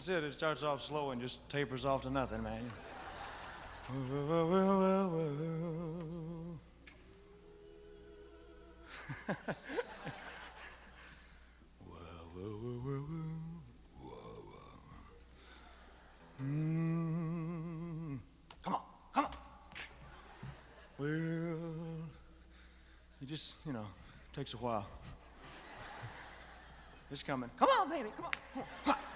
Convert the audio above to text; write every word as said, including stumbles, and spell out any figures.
That's it. It starts off slow and just tapers off to nothing, man. Well, well, well, well, well. Well, well, well, well, well, well. Mm. Come on, come on. Well, it just, you know, takes a while. It's coming. Come on, baby, come on. Come on.